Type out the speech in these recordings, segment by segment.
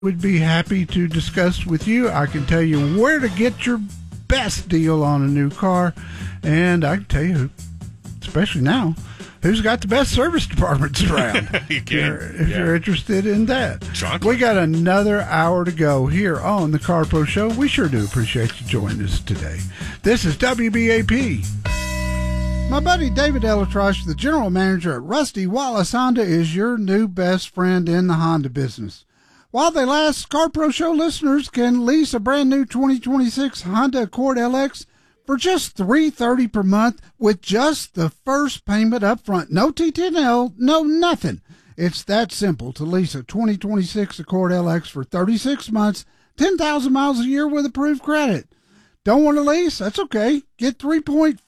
would be happy to discuss with you. I can tell you where to get your best deal on a new car, and I can tell you, especially now, who's got the best service departments around. If you're interested in that. We got another hour to go here on the Car Pro Show. We sure do appreciate you joining us today. This is WBAP. My buddy David Elatrosh, the general manager at Rusty Wallace Honda, is your new best friend in the Honda business. While they last, Car Pro Show listeners can lease a brand new 2026 Honda Accord LX for just $330 per month with just the first payment up front. No TTL, no nothing. It's that simple to lease a 2026 Accord LX for 36 months, 10,000 miles a year with approved credit. Don't want to lease? That's okay. Get 3.49%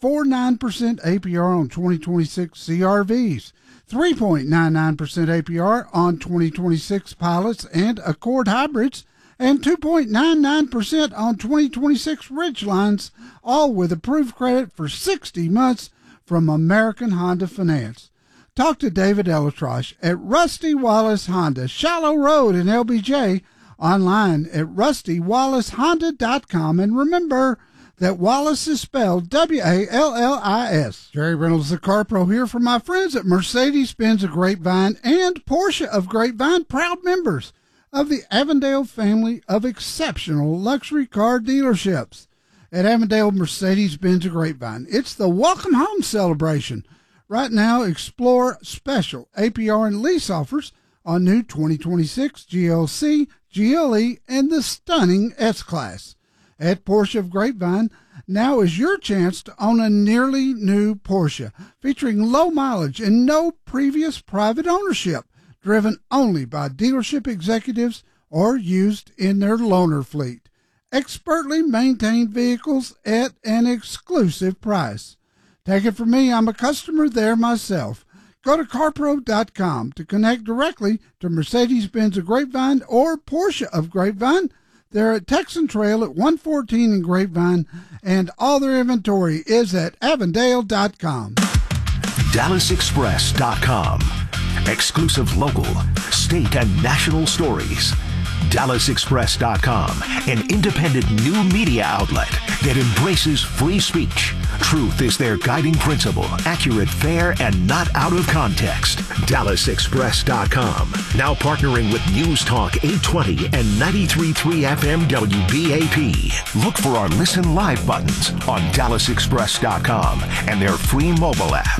APR on 2026 CRVs, 3.99% APR on 2026 Pilots and Accord Hybrids, and 2.99% on 2026 Ridgelines, all with approved credit for 60 months from American Honda Finance. Talk to David Elatrosh at Rusty Wallace Honda, Shallow Road in LBJ, online at rustywallacehonda.com. And remember that Wallace is spelled W-A-L-L-I-S. Jerry Reynolds, the Car Pro, here for my friends at Mercedes-Benz of Grapevine and Porsche of Grapevine, proud members of the Avondale family of exceptional luxury car dealerships. At Avondale Mercedes-Benz of Grapevine, it's the Welcome Home celebration. Right now, explore special APR and lease offers on new 2026 GLC, GLE, and the stunning S-Class. At Porsche of Grapevine, now is your chance to own a nearly new Porsche, featuring low mileage and no previous private ownership, driven only by dealership executives or used in their loaner fleet. Expertly maintained vehicles at an exclusive price. Take it from me, I'm a customer there myself. Go to carpro.com to connect directly to Mercedes-Benz of Grapevine or Porsche of Grapevine. They're at Texan Trail at 114 in Grapevine, and all their inventory is at avondale.com. DallasExpress.com. Exclusive local, state, and national stories. DallasExpress.com, an independent new media outlet that embraces free speech. Truth is their guiding principle, accurate, fair, and not out of context. DallasExpress.com, now partnering with News Talk 820 and 93.3 FM WBAP. Look for our Listen Live buttons on DallasExpress.com and their free mobile app.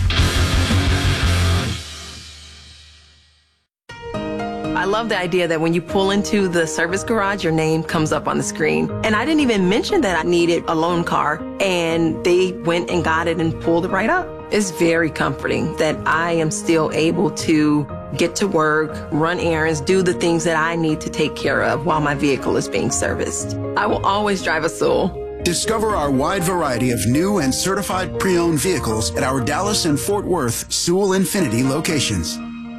I love the idea that when you pull into the service garage, your name comes up on the screen. And I didn't even mention that I needed a loan car, and they went and got it and pulled it right up. It's very comforting that I am still able to get to work, run errands, do the things that I need to take care of while my vehicle is being serviced. I will always drive a Sewell. Discover our wide variety of new and certified pre-owned vehicles at our Dallas and Fort Worth Sewell Infinity locations.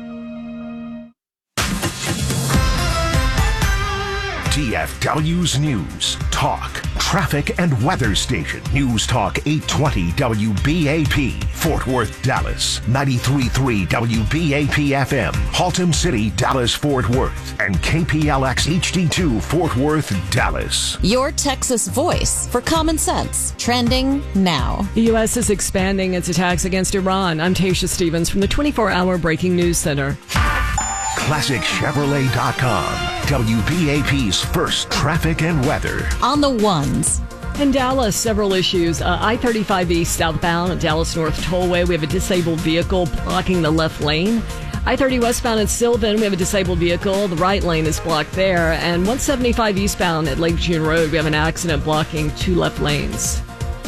DFW's News, Talk, Traffic, and Weather Station. News Talk 820 WBAP, Fort Worth, Dallas. 93.3 WBAP FM, Haltom City, Dallas, Fort Worth. And KPLX HD2, Fort Worth, Dallas. Your Texas voice for common sense. Trending now. The U.S. is expanding its attacks against Iran. I'm Tasha Stevens from the 24-hour Breaking News Center. ClassicChevrolet.com. WBAP's first traffic and weather. On the ones. In Dallas, several issues. I-35 East southbound at Dallas North Tollway. We have a disabled vehicle blocking the left lane. I-30 westbound at Sylvan. We have a disabled vehicle. The right lane is blocked there. And 175 eastbound at Lake June Road. We have an accident blocking two left lanes.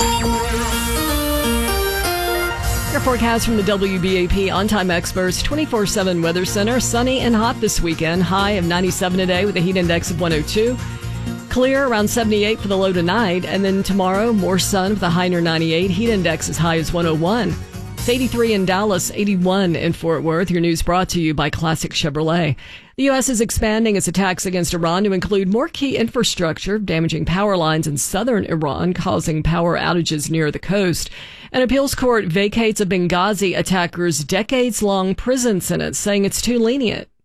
Your forecast from the WBAP On-Time Experts 24/7 Weather Center. Sunny and hot this weekend. High of 97 today with a heat index of 102. Clear around 78 for the low tonight. And then tomorrow, more sun with a high near 98. Heat index as high as 101. It's 83 in Dallas, 81 in Fort Worth. Your news brought to you by Classic Chevrolet. The U.S. is expanding its attacks against Iran to include more key infrastructure, damaging power lines in southern Iran, causing power outages near the coast. An appeals court vacates a Benghazi attacker's decades-long prison sentence, saying it's too lenient.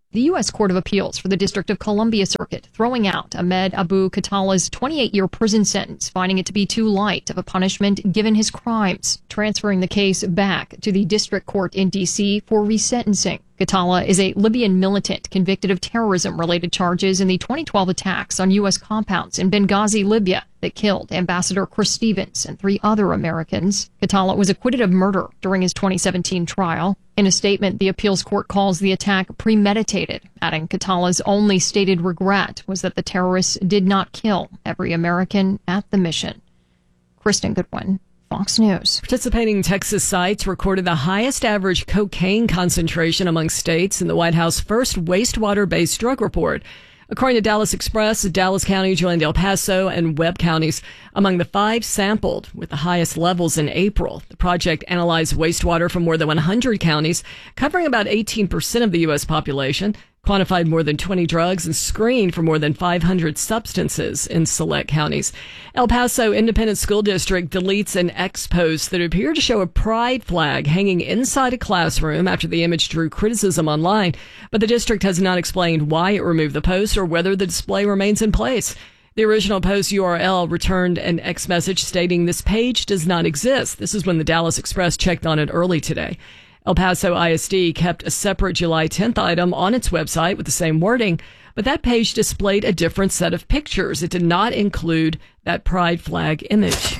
The U.S. Court of Appeals for the District of Columbia Circuit throwing out Ahmed Abu Khattala's 28-year prison sentence, finding it to be too light of a punishment given his crimes, transferring the case back to the district court in D.C. for resentencing. Khattala is a Libyan militant convicted of terrorism-related charges in the 2012 attacks on U.S. compounds in Benghazi, Libya, that killed Ambassador Chris Stevens and 3 other Americans. Khattala was acquitted of murder during his 2017 trial. In a statement, the appeals court calls the attack premeditated, adding Khattala's only stated regret was that the terrorists did not kill every American at the mission. Kristen Goodwin, Fox News. Participating Texas sites recorded the highest average cocaine concentration among states in the White House first wastewater-based drug report. According to Dallas Express, Dallas County joined El Paso and Webb counties among the 5 sampled with the highest levels in April. The project analyzed wastewater from more than 100 counties, covering about 18% of the U.S. population, quantified more than 20 drugs, and screened for more than 500 substances in select counties. El Paso Independent School District deletes an X post that appeared to show a pride flag hanging inside a classroom after the image drew criticism online, but the district has not explained why it removed the post or whether the display remains in place. The original post URL returned an X message stating this page does not exist. This is when the Dallas Express checked on it early today. El Paso ISD kept a separate July 10th item on its website with the same wording, but that page displayed a different set of pictures. It did not include that pride flag image.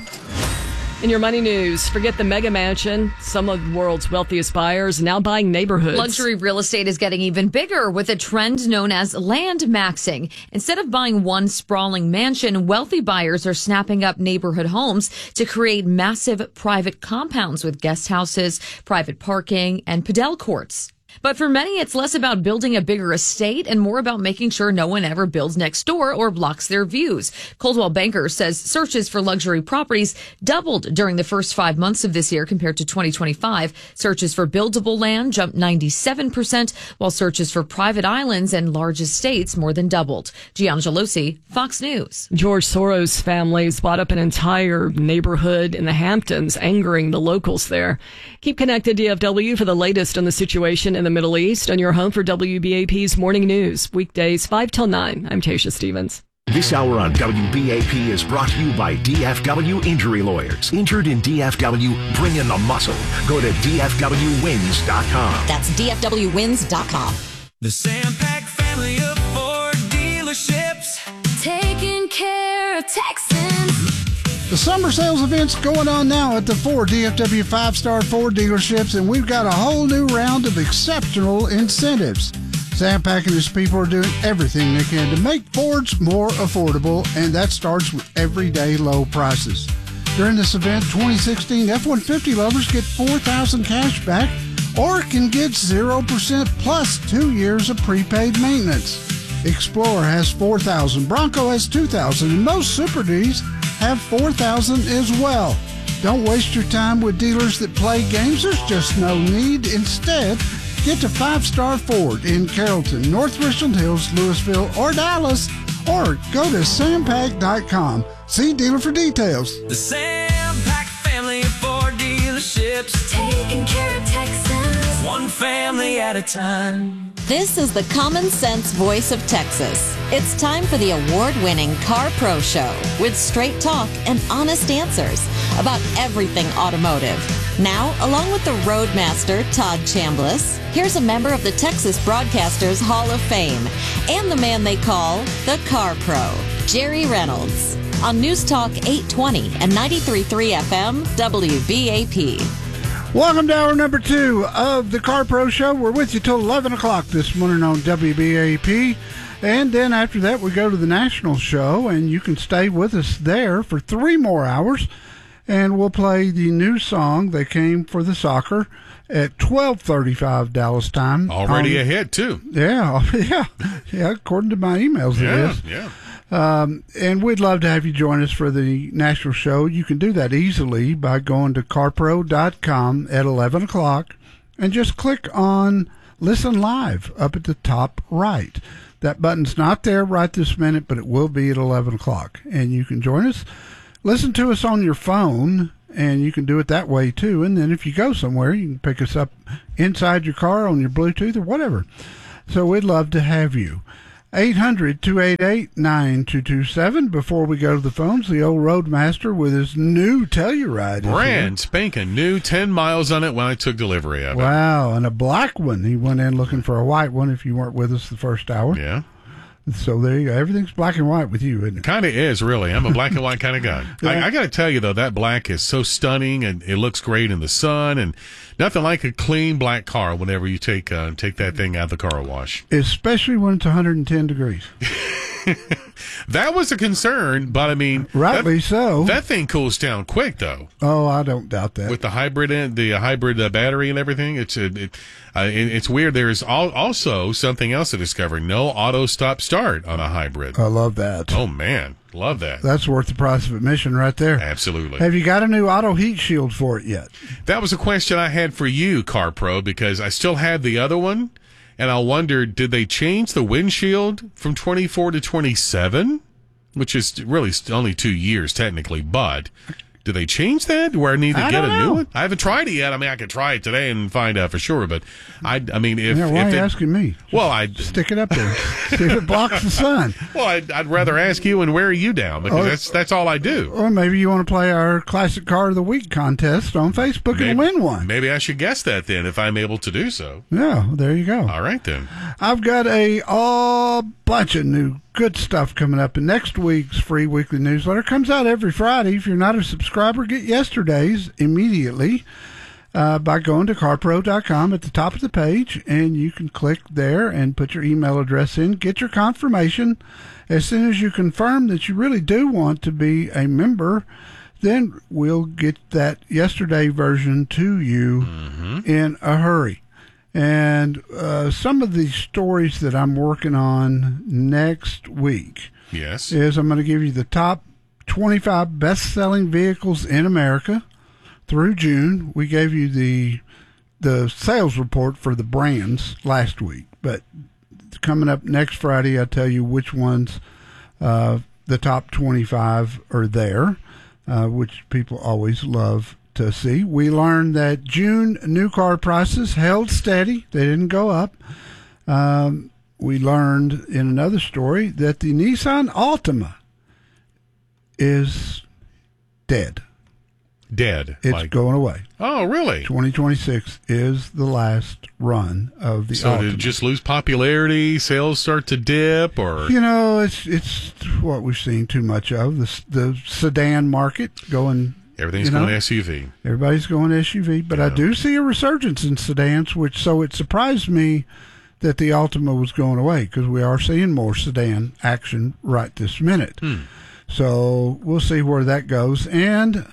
In your money news, forget the mega mansion. Some of the world's wealthiest buyers now buying neighborhoods. Luxury real estate is getting even bigger with a trend known as land maxing. Instead of buying one sprawling mansion, wealthy buyers are snapping up neighborhood homes to create massive private compounds with guest houses, private parking, and padel courts. But for many, it's less about building a bigger estate and more about making sure no one ever builds next door or blocks their views. Coldwell Banker says searches for luxury properties doubled during the first 5 months of this year compared to 2025. Searches for buildable land jumped 97%, while searches for private islands and large estates more than doubled. Gianna Gelosi, Fox News. George Soros' families bought up an entire neighborhood in the Hamptons, angering the locals there. Keep connected, DFW, for the latest on the situation in the Middle East on your home for WBAP's Morning News, weekdays 5 till 9. I'm Tasha Stevens. This hour on WBAP is brought to you by DFW Injury Lawyers. Injured in DFW, bring in the muscle. Go to DFWWins.com. That's DFWWins.com. The Sampac family of Ford dealerships, taking care of Texans. The summer sales event's going on now at the 4 DFW 5-star Ford dealerships, and we've got a whole new round of exceptional incentives. Sampac and his people are doing everything they can to make Fords more affordable, and that starts with everyday low prices. During this event, 2016 F-150 lovers get $4,000 cash back or can get 0% plus 2 years of prepaid maintenance. Explorer has $4,000, Bronco has $2,000, and most Super Ds have $4,000 as well. Don't waste your time with dealers that play games. There's just no need. Instead, get to 5-star Ford in Carrollton, North Richland Hills, Louisville, or Dallas, or go to Sampac.com. See dealer for details. The Sampac family of Ford dealerships, taking care of Texans, one family at a time. This is the common sense voice of Texas. It's time for the award-winning Car Pro Show with straight talk and honest answers about everything automotive. Now, along with the Roadmaster, Todd Chambliss, here's a member of the Texas Broadcasters Hall of Fame and the man they call the Car Pro, Jerry Reynolds, on News Talk 820 and 93.3 FM WBAP. Welcome to hour number 2 of the Car Pro Show. We're with you till 11 o'clock this morning on WBAP. And then after that, we go to the national show, and you can stay with us there for 3 more hours. And we'll play the new song that came for the soccer at 12:35 Dallas time. Already ahead, too. Yeah, according to my emails it is. Yeah. And we'd love to have you join us for the national show. You can do that easily by going to carpro.com at 11 o'clock and just click on Listen Live up at the top right. That button's not there right this minute, but it will be at 11 o'clock. And you can join us. Listen to us on your phone, and you can do it that way, too. And then if you go somewhere, you can pick us up inside your car on your Bluetooth or whatever. So we'd love to have you. 800-288-9227. Before we go to the phones, the old Roadmaster with his new Telluride. Brand spanking new, 10 miles on it when I took delivery of it. Wow, and a black one. He went in looking for a white one if you weren't with us the first hour. Yeah. So there you go. Everything's black and white with you, isn't it? Kind of is, really. I'm a black and white kind of guy. I got to tell you, though, that black is so stunning, and it looks great in the sun, and nothing like a clean black car whenever you take that thing out of the car wash. Especially when it's 110 degrees. That was a concern, but I mean, rightly so. That thing cools down quick, though. Oh, I don't doubt that. With the hybrid battery and everything, it's weird. There's also something else to discover: no auto stop start on a hybrid. I love that. Oh man, love that. That's worth the price of admission right there. Absolutely. Have you got a new auto heat shield for it yet? That was a question I had for you, Car Pro, because I still had the other one. And I wondered, did they change the windshield from 24 to 27? Which is really only 2 years, technically. But did they change that where I need to get a new one? I haven't tried it yet. I mean, I could try it today and find out for sure. But, why are you asking me? Stick it up there. See if it blocks the sun. Well, I'd rather ask you and wear you down because that's all I do. Or maybe you want to play our Classic Car of the Week contest on Facebook and win one. Maybe I should guess that then if I'm able to do so. Yeah, there you go. All right, then. I've got a bunch of new good stuff coming up. And next week's free weekly newsletter comes out every Friday. If you're not a subscriber, get yesterday's immediately by going to carpro.com at the top of the page, and you can click there and put your email address in, get your confirmation. As soon as you confirm that you really do want to be a member, then we'll get that yesterday version to you in a hurry. And some of the stories that I'm working on next week is I'm going to give you the top 25 best-selling vehicles in America through June. We gave you the sales report for the brands last week, but coming up next Friday, I'll tell you which ones the top 25 are there, which people always love to see. We learned that June new car prices held steady. They didn't go up. We learned in another story that the Nissan Altima is dead. It's going away. Oh, really? 2026 is the last run of the Altima. So did it just lose popularity? Sales start to dip? Or it's what we've seen too much of. The sedan market going... Everything's going SUV. Everybody's going SUV, but I do see a resurgence in sedans, so it surprised me that the Altima was going away because we are seeing more sedan action right this minute. So we'll see where that goes. And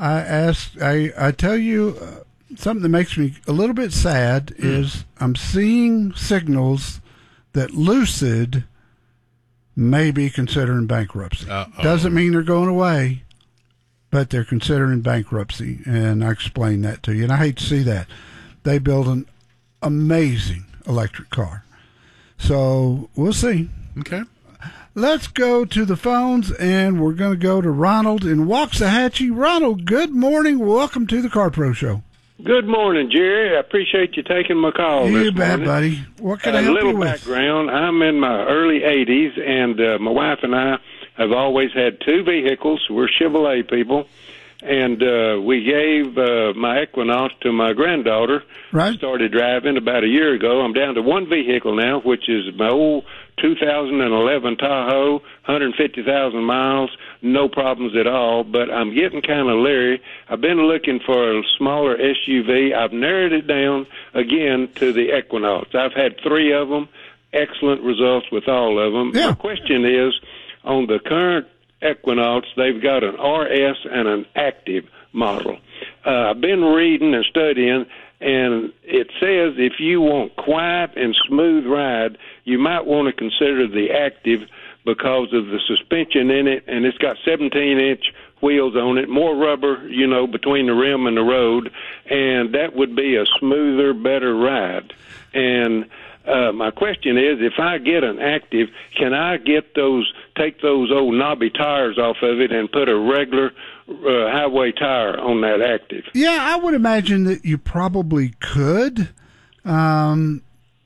I tell you something that makes me a little bit sad is I'm seeing signals that Lucid may be considering bankruptcy. Doesn't mean they're going away, but they're considering bankruptcy, and I explained that to you. And I hate to see that. They build an amazing electric car. So we'll see. Okay. Let's go to the phones, and we're going to go to Ronald in Waxahachie. Ronald, good morning. Welcome to the Car Pro Show. Good morning, Jerry. I appreciate you taking my call You this bet, morning. buddy. What can I help you with? A little background. I'm in my early 80s, and my wife and I have always had two vehicles. We're Chevrolet people, and we gave my Equinox to my granddaughter. Right. Started driving about a year ago. I'm down to one vehicle now, which is my old 2011 Tahoe, 150,000 miles, no problems at all, but I'm getting kind of leery. I've been looking for a smaller SUV. I've narrowed it down again to the Equinox. I've had three of them, excellent results with all of them. Yeah. My question is, on the current Equinox, they've got an RS and an Active model. I've been reading and studying, and it says if you want quiet and smooth ride, you might want to consider the Active because of the suspension in it, and it's got 17-inch wheels on it, more rubber, between the rim and the road, and that would be a smoother, better ride. And my question is, if I get an Active, can I take those old knobby tires off of it and put a regular highway tire on that Active? Yeah, I would imagine that you probably could.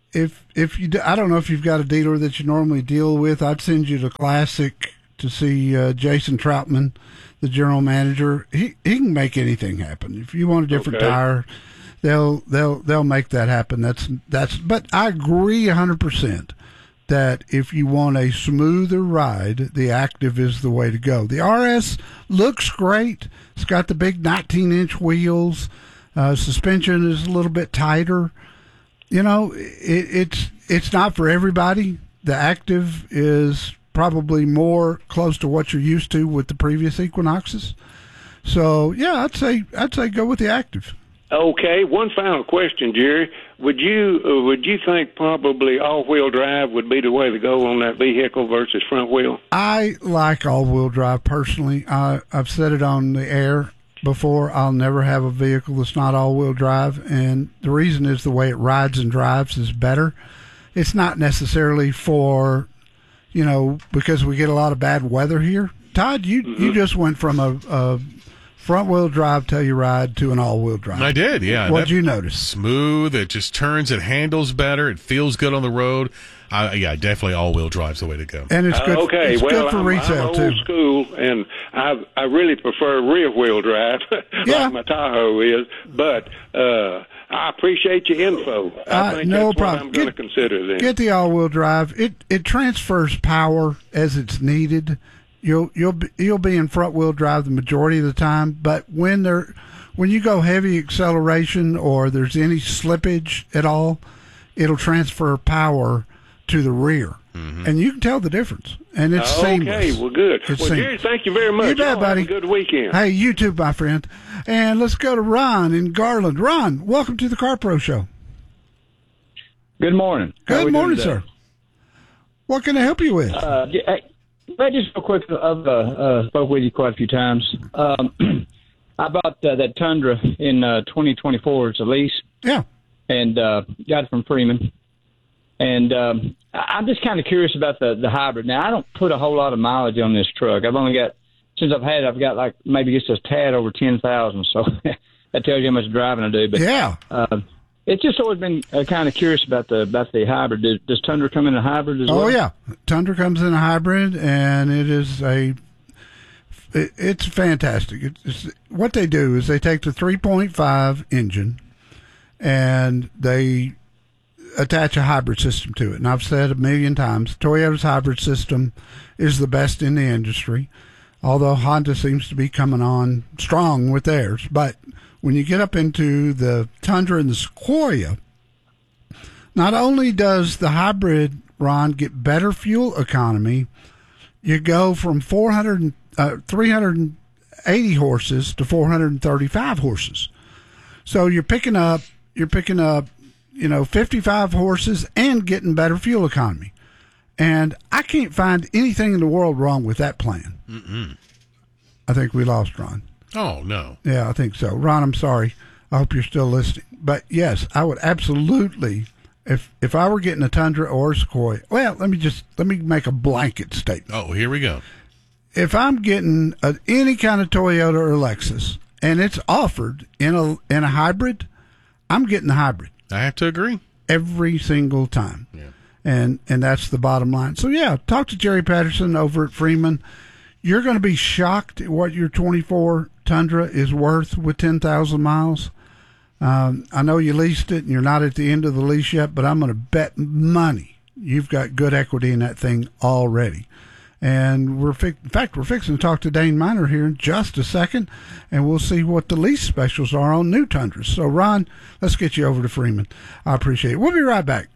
if you, I don't know if you've got a dealer that you normally deal with. I'd send you to Classic to see Jason Troutman, the general manager. He can make anything happen. If you want a different tire, they'll make that happen. That's. But I agree 100% that if you want a smoother ride, the Active is the way to go. The RS looks great. It's got the big 19-inch wheels. Suspension is a little bit tighter. You know, it's not for everybody. The Active is probably more close to what you're used to with the previous Equinoxes. So yeah, I'd say go with the Active. Okay, one final question, Jerry. Would you think probably all-wheel drive would be the way to go on that vehicle versus front wheel? I like all-wheel drive personally. I've said it on the air before. I'll never have a vehicle that's not all-wheel drive, and the reason is the way it rides and drives is better. It's not necessarily for, because we get a lot of bad weather here. Todd, you just went from a front-wheel drive Telluride to an all-wheel drive. I did, yeah. What'd you notice? Smooth. It just turns. It handles better. It feels good on the road. Yeah, definitely all-wheel drive's the way to go. And it's good. Okay, it's good for retail I'm too. Old school, and I really prefer rear-wheel drive, like my Tahoe is. But I appreciate your info. I think no that's problem. what I'm going to consider then. Get the all-wheel drive. It transfers power as it's needed. You'll be in front wheel drive the majority of the time, but when you go heavy acceleration or there's any slippage at all, it'll transfer power to the rear, and you can tell the difference. And it's seamless. Okay, well, good. Jerry, thank you very much. You bet, buddy. Have a good weekend. Hey, you too, my friend. And let's go to Ron in Garland. Ron, welcome to the Car Pro Show. Good morning. Good morning, sir. What can I help you with? Just real quick, I've spoke with you quite a few times. I bought that Tundra in 2024 as a lease. Yeah. And got it from Freeman. And I'm just kind of curious about the hybrid. Now, I don't put a whole lot of mileage on this truck. Since I've had it, I've got like maybe just a tad over 10,000. So that tells you how much driving I do. But yeah. It's just always been kind of curious about the hybrid. Does Tundra come in a hybrid as well? Oh, yeah. Tundra comes in a hybrid, and it's fantastic. What they do is they take the 3.5 engine, and they attach a hybrid system to it. And I've said a million times, Toyota's hybrid system is the best in the industry, although Honda seems to be coming on strong with theirs. But when you get up into the Tundra and the Sequoia, not only does the hybrid, Ron, get better fuel economy, you go from 380 horses to 435 horses. So you're picking up 55 horses and getting better fuel economy. And I can't find anything in the world wrong with that plan. Mm-mm. I think we lost Ron. Oh, no. Yeah, I think so. Ron, I'm sorry. I hope you're still listening. But, yes, I would absolutely, if I were getting a Tundra or a Sequoia, well, let me make a blanket statement. Oh, here we go. If I'm getting any kind of Toyota or Lexus, and it's offered in a hybrid, I'm getting the hybrid. I have to agree. Every single time. Yeah. And that's the bottom line. So, yeah, talk to Jerry Patterson over at Freeman. You're going to be shocked at what your 24 Tundra is worth with 10,000 miles. I know you leased it and you're not at the end of the lease yet, but I'm going to bet money you've got good equity in that thing already. And we're fixing to talk to Dane Miner here in just a second, and we'll see what the lease specials are on new Tundras. So, Ron, let's get you over to Freeman. I appreciate it. We'll be right back.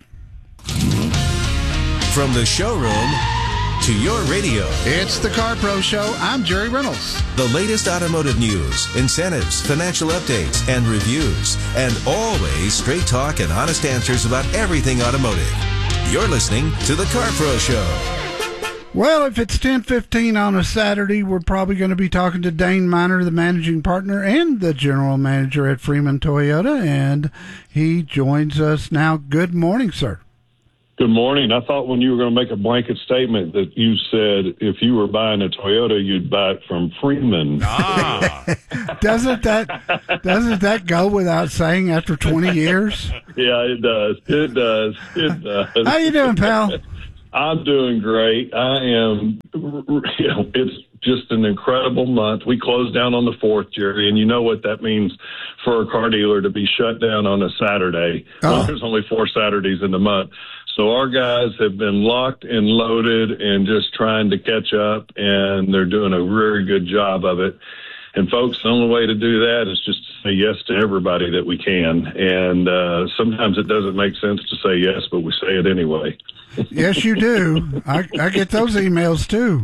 From the showroom to your radio. It's the Car Pro Show. I'm Jerry Reynolds. The latest automotive news, incentives, financial updates, and reviews. And always straight talk and honest answers about everything automotive. You're listening to the Car Pro Show. Well, if it's 10:15 on a Saturday, we're probably going to be talking to Dane Miner, the managing partner and the general manager at Freeman Toyota, and he joins us now. Good morning, sir. Good morning. I thought when you were going to make a blanket statement that you said if you were buying a Toyota, you'd buy it from Freeman. Doesn't that go without saying after 20 years? Yeah, it does. It does. How you doing, pal? I'm doing great. I am. It's just an incredible month. We closed down on the 4th, Jerry, and you know what that means for a car dealer to be shut down on a Saturday. Well, there's only 4 Saturdays in the month. So our guys have been locked and loaded and just trying to catch up, and they're doing a very good job of it. And folks, the only way to do that is just to say yes to everybody that we can. And sometimes it doesn't make sense to say yes, but we say it anyway. Yes, you do. I get those emails too.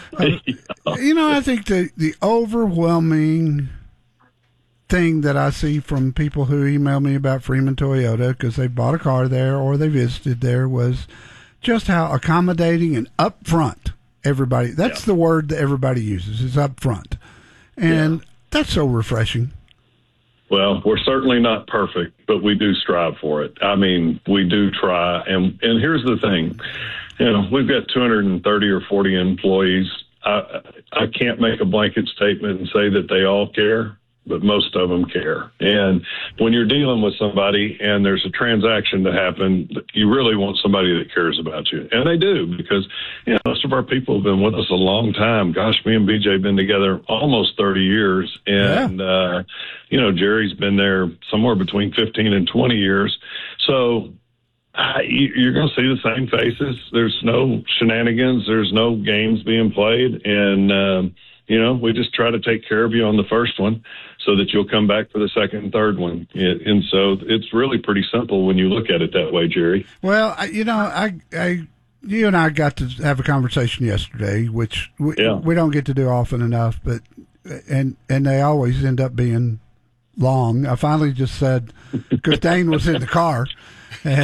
I think the overwhelming thing that I see from people who email me about Freeman Toyota because they bought a car there or they visited there was just how accommodating and upfront everybody. That's the word that everybody uses is upfront, and that's so refreshing. Well, we're certainly not perfect, but we do strive for it. I mean, we do try. And here's the thing. We've got 230 or 40 employees. I can't make a blanket statement and say that they all care, but most of them care. And when you're dealing with somebody and there's a transaction to happen, you really want somebody that cares about you. And they do, because most of our people have been with us a long time. Gosh, me and BJ have been together almost 30 years. And, Jerry's been there somewhere between 15 and 20 years. So you're going to see the same faces. There's no shenanigans. There's no games being played. And, we just try to take care of you on the first one so that you'll come back for the second and third one. And so it's really pretty simple when you look at it that way, Jerry. Well, you and I got to have a conversation yesterday, which we don't get to do often enough, but and they always end up being long. I finally just said, because Dane was in the car, and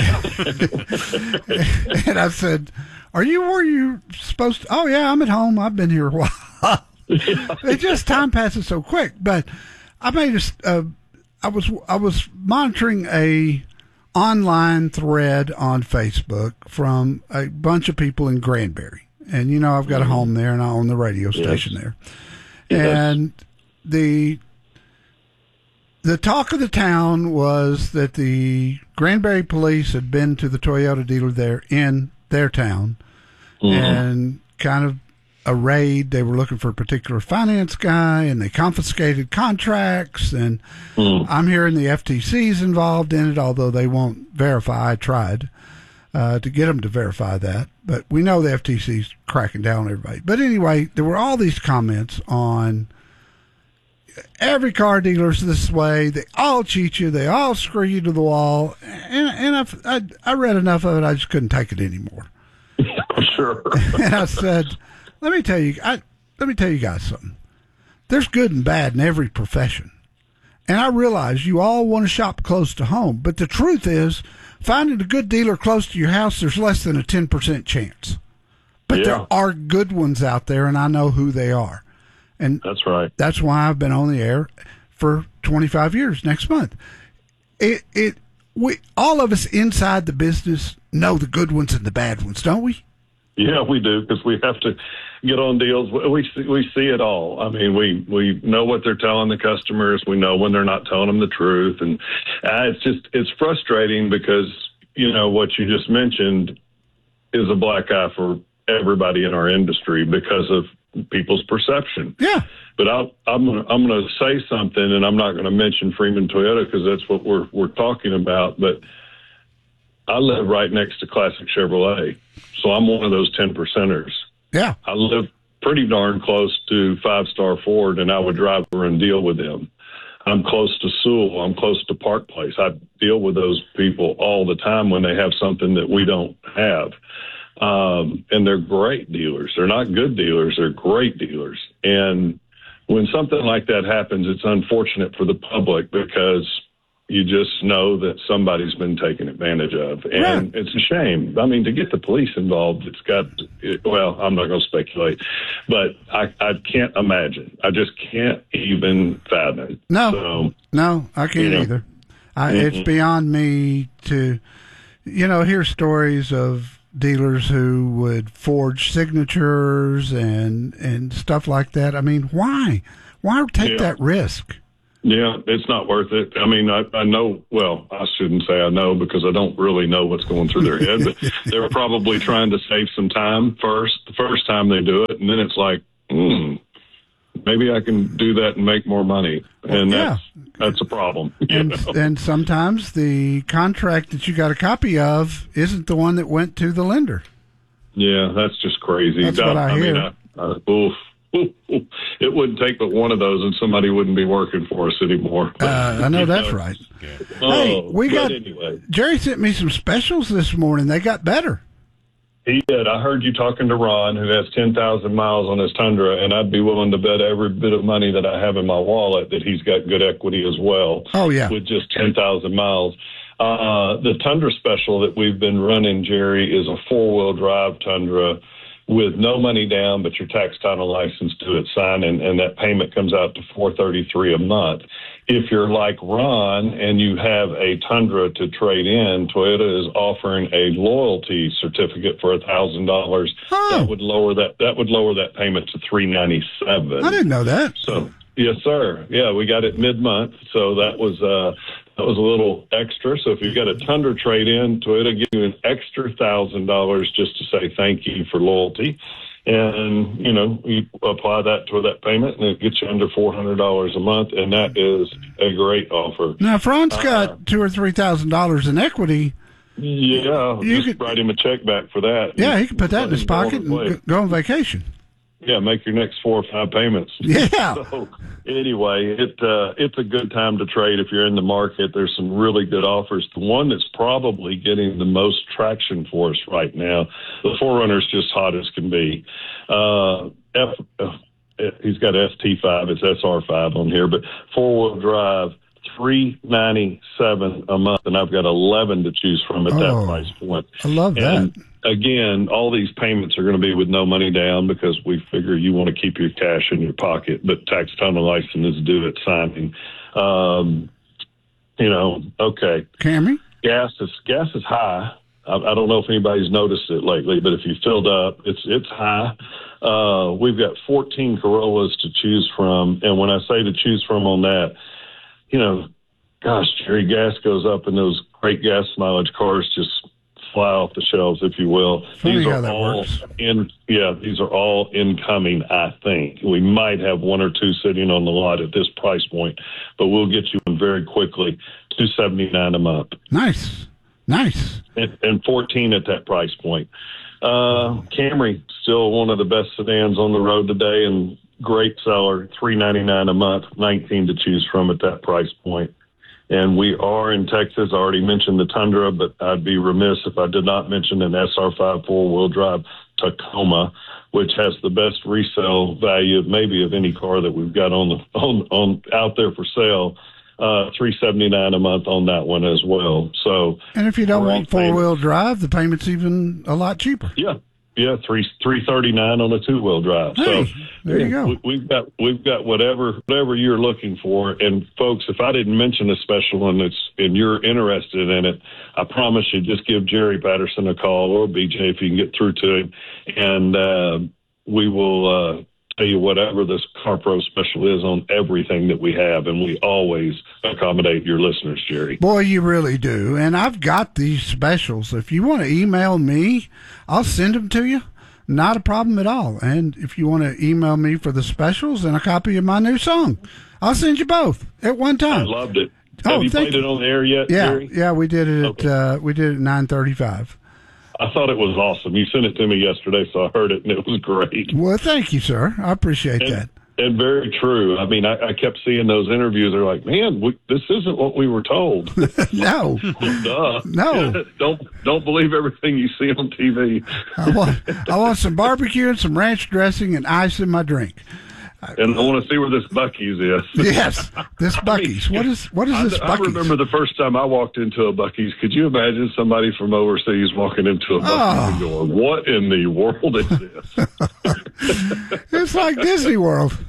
I said, "Are you where you're supposed to?" "Oh yeah, I'm at home. I've been here a while." It just time passes so quick. But I made I was monitoring a online thread on Facebook from a bunch of people in Granbury, and I've got a home there, and I own the radio station there, and the talk of the town was that the Granbury police had been to the Toyota dealer there in their town, and kind of a raid. They were looking for a particular finance guy, and they confiscated contracts, and I'm hearing the FTC's involved in it, although they won't verify. I tried to get them to verify that, but we know the FTC's cracking down on everybody. But anyway, there were all these comments on every car dealer's this way. They all cheat you. They all screw you to the wall. And I read enough of it, I just couldn't take it anymore. Sure. And I said, let me tell you guys something. There's good and bad in every profession. And I realize you all want to shop close to home, but the truth is, finding a good dealer close to your house, there's less than a 10% chance. But there are good ones out there, and I know who they are. And that's right. That's why I've been on the air for 25 years next month. We all of us inside the business know the good ones and the bad ones, don't we? Yeah, we do, because we have to get on deals. We see it all. I mean, we know what they're telling the customers. We know when they're not telling them the truth. And it's frustrating because, what you just mentioned is a black eye for everybody in our industry because of people's perception. Yeah. But I'm going to say something, and I'm not going to mention Freeman Toyota because that's what we're talking about. But I live right next to Classic Chevrolet, so I'm one of those 10%ers. Yeah. I live pretty darn close to Five Star Ford, and I would drive over and deal with them. I'm close to Sewell. I'm close to Park Place. I deal with those people all the time when they have something that we don't have. And they're great dealers. They're not good dealers. They're great dealers. And when something like that happens, it's unfortunate for the public because you just know that somebody's been taken advantage of. And it's a shame. I mean, to get the police involved, I'm not going to speculate, but I can't imagine. I just can't even fathom it. No, I can't either. It's beyond me to, hear stories of dealers who would forge signatures and stuff like that. I mean, why? Why take that risk? Yeah, it's not worth it. I mean, I know, well, I shouldn't say I know because I don't really know what's going through their head, but they're probably trying to save some time the first time they do it. And then it's like, maybe I can do that and make more money. And that's a problem. And sometimes the contract that you got a copy of isn't the one that went to the lender. Yeah, that's just crazy. That's what I hear. It wouldn't take but one of those and somebody wouldn't be working for us anymore. I know that's right. Hey, Jerry sent me some specials this morning. They got better. He did. I heard you talking to Ron, who has 10,000 miles on his Tundra, and I'd be willing to bet every bit of money that I have in my wallet that he's got good equity as well. Oh, yeah. With just 10,000 miles. The Tundra special that we've been running, Jerry, is a four-wheel drive Tundra with no money down, but your tax title license due at signing, and that payment comes out to $433 a month. If you're like Ron and you have a Tundra to trade in, Toyota is offering a loyalty certificate for $1,000. That would lower that payment to $397. I didn't know that. So yes, sir. Yeah, we got it mid-month, so that was a little extra. So if you've got a Tundra trade in, Toyota give you an extra $1,000 just to say thank you for loyalty. And, you apply that to that payment, and it gets you under $400 a month, and that is a great offer. Now, if Ron's got $2,000 or $3,000 in equity, you could write him a check back for that. Yeah, he can put that in his pocket and go on vacation. Yeah, make your next 4 or 5 payments. Yeah. So anyway, it's a good time to trade if you're in the market. There's some really good offers. The one that's probably getting the most traction for us right now, the 4Runner's just hot as can be. He's got ST5, it's SR5 on here, but 4-wheel drive, $397 a month, and I've got 11 to choose from at that price point. I love that. Again, all these payments are going to be with no money down because we figure you want to keep your cash in your pocket, but tax title license is due at signing. Okay. Camry? Gas is high. I don't know if anybody's noticed it lately, but if you filled up, it's high. We've got 14 Corollas to choose from, and when I say to choose from on that, gosh, Jerry, gas goes up and those great gas mileage cars just fly off the shelves, if you will. These are all incoming, I think. We might have 1 or 2 sitting on the lot at this price point, but we'll get you in very quickly. $279 a month. Nice. And 14 at that price point. Camry, still one of the best sedans on the road today, and great seller, $399 a month, 19 to choose from at that price point. And we are in Texas. I already mentioned the Tundra, but I'd be remiss if I did not mention an SR5 4-wheel drive Tacoma, which has the best resale value of any car that we've got on out there for sale. $379 a month on that one as well. So, and if you don't want 4-wheel drive, the payment's even a lot cheaper. Yeah, $339 on a 2-wheel drive. Hey, so there you go. We've got whatever you're looking for. And folks, if I didn't mention a special one and you're interested in it, I promise you, just give Jerry Patterson a call or BJ if you can get through to him, and we will tell you whatever this CarPro special is on everything that we have, and we always accommodate your listeners, Jerry. Boy, you really do. And I've got these specials. If you want to email me, I'll send them to you. Not a problem at all. And if you want to email me for the specials and a copy of my new song, I'll send you both at one time. I loved it. Have you played it on the air yet, Jerry? Yeah, we did it at 9:35. I thought it was awesome. You sent it to me yesterday, so I heard it, and it was great. Well, thank you, sir. I appreciate that. And very true. I mean, I kept seeing those interviews. They're like, man, this isn't what we were told. No. Duh. No. Don't believe everything you see on TV. I want some barbecue and some ranch dressing and ice in my drink. And I want to see where this Buc-ee's is. Yes, this Buc-ee's. What is this Buc-ee's? I remember the first time I walked into a Buc-ee's. Could you imagine somebody from overseas walking into a Buc-ee's and going, what in the world is this? It's like Disney World.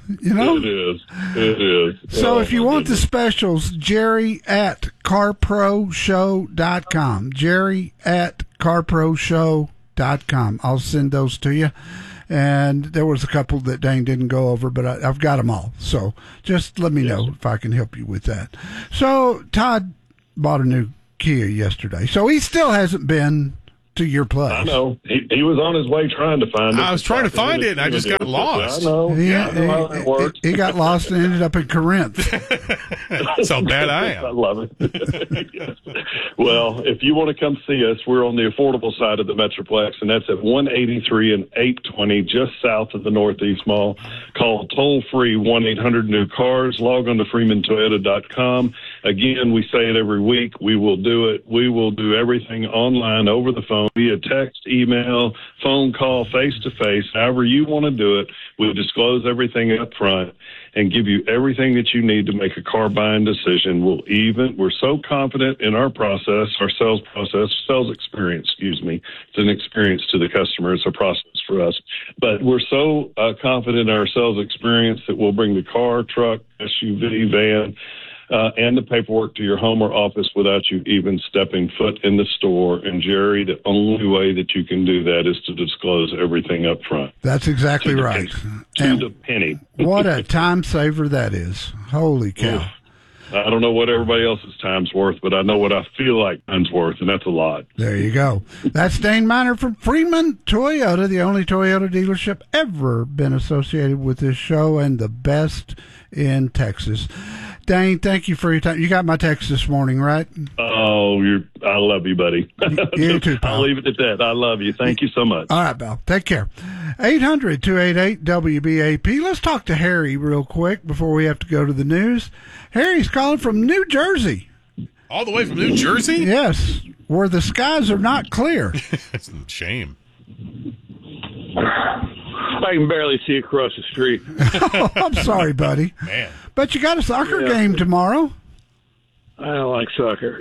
You know? It is. It is. So if you want the specials, Jerry at carproshow.com. Jerry at carproshow.com. I'll send those to you. And there was a couple that Dane didn't go over, but I've got them all. So just let me know if I can help you with that. So Todd bought a new Kia yesterday. So he still hasn't been to your place. I know. He was on his way trying to find it. I was trying to find it, and I just got lost. I know. I know how that works. He got lost and ended up in Corinth. That's how bad I am. I love it. Yes. Well, if you want to come see us, we're on the affordable side of the Metroplex, and that's at 183 and 820, just south of the Northeast Mall. Call toll-free 1-800-NEW-CARS. Log on to freemantoyota.com. Again, we say it every week. We will do it. We will do everything online, over the phone, via text, email, phone call, face-to-face, however you want to do it. We'll disclose everything up front and give you everything that you need to make a car buying decision. We're so confident in our process, our sales experience, It's an experience to the customer. It's a process for us. But we're so confident in our sales experience that we'll bring the car, truck, SUV, van, and the paperwork to your home or office without you even stepping foot in the store. And, Jerry, the only way that you can do that is to disclose everything up front. That's exactly right. To the penny. What a time saver that is. Holy cow. I don't know what everybody else's time's worth, but I know what I feel like time's worth, and that's a lot. There you go. That's Dane Miner from Freeman Toyota, the only Toyota dealership ever been associated with this show and the best in Texas. Dane, thank you for your time. You got my text this morning, right? Oh, I love you, buddy. You too, pal. I'll leave it at that. I love you. Thank you so much. All right, Bell. Take care. 800-288-WBAP. Let's talk to Harry real quick before we have to go to the news. Harry's calling from New Jersey. All the way from New Jersey? Yes, where the skies are not clear. That's a shame. I can barely see across the street. Oh, I'm sorry, buddy. Man. But you got a soccer game tomorrow. I don't like soccer.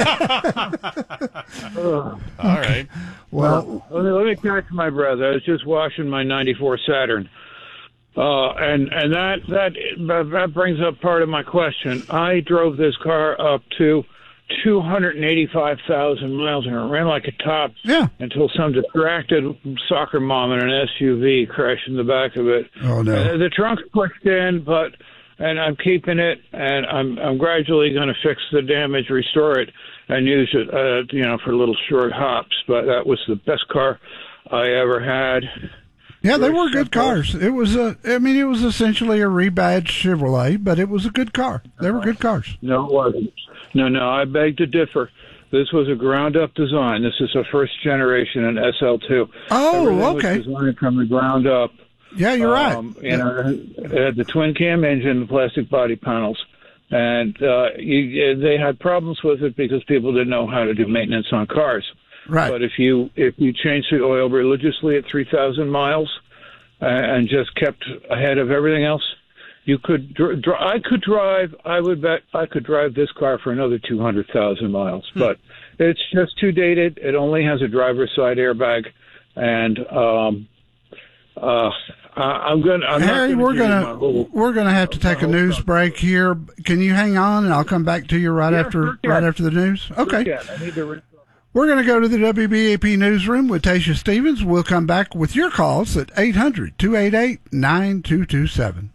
All right. Well, let me catch my breath. I was just washing my '94 Saturn, and that brings up part of my question. I drove this car up to 285,000 miles, and it ran like a top until some distracted soccer mom in an SUV crashed in the back of it. Oh, no. The trunk's pushed in, and I'm keeping it, and I'm gradually going to fix the damage, restore it, and use it, for little short hops. But that was the best car I ever had. Yeah, they were good cars. It was it was essentially a rebadged Chevrolet, but it was a good car. They were good cars. No, it wasn't. No, I beg to differ. This was a ground-up design. This is a first-generation in SL2. Oh, Everything okay. was designed from the ground up. Yeah, you're right. It had the twin-cam engine, the plastic body panels. And they had problems with it because people didn't know how to do maintenance on cars. Right. But if you change the oil religiously at 3,000 miles and just kept ahead of everything else, you could. I could drive. I would bet I could drive this car for another 200,000 miles. But it's just too dated. It only has a driver's side airbag, and Harry, we're gonna have to take a news break here. Can you hang on, and I'll come back to you right after the news? Okay. I need to. We're going to go to the WBAP newsroom with Tasha Stevens. We'll come back with your calls at 800-288-9227.